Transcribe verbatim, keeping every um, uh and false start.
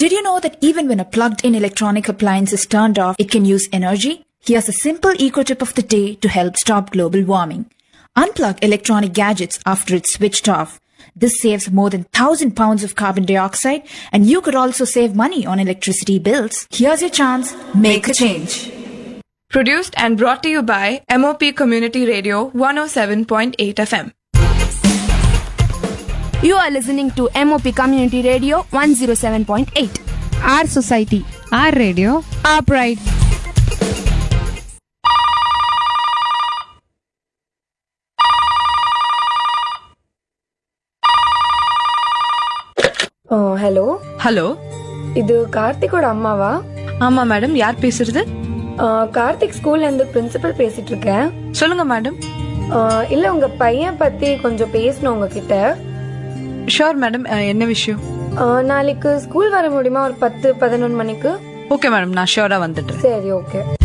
Did you know that even when a plugged-in electronic appliance is turned off, it can use energy? Here's a simple eco-tip of the day to help stop global warming. Unplug electronic gadgets after it's switched off. This saves more than one thousand pounds of carbon dioxide, and you could also save money on electricity bills. Here's your chance. Make a change. Produced and brought to you by M O P Community Radio one oh seven point eight F M. You are listening to M O P Community Radio one oh seven point eight. Our society, our radio, our pride. Hello hello, இது கார்த்திகோட அம்மாவா? ஆமா madam. யார் பேசுறது? கார்த்திக் ஸ்கூல்ல இருந்து principal பேசிட்டு இருக்கேன். சொல்லுங்க மேடம். இல்ல, உங்க பையன் பத்தி கொஞ்சம் பேசணும் உங்ககிட்ட. Sure madam. என்ன விஷயம்? நாளைக்கு ஸ்கூல் வர முடியுமா? ஒரு பத்து பதினொன்று மணிக்கு. ஓகே மேடம், நான் ஷோரா வந்துட்டேன். சரி, ஓகே.